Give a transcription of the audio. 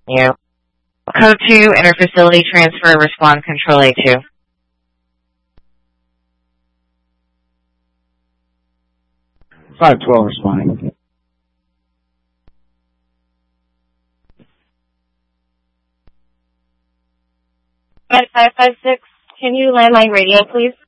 Yeah. Code 2, interfacility transfer, respond control A2. 512 responding. 556, can you landline radio, please?